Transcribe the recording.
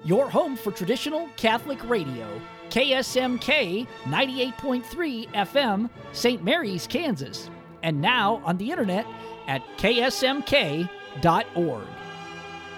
your home for traditional Catholic radio. KSMK 98.3 FM, St. Mary's, Kansas. And now on the internet at ksmk.org.